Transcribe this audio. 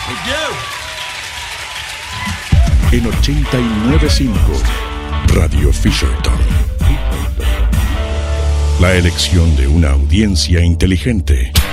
En 89.5 Radio Fisherton. La elección de una audiencia inteligente.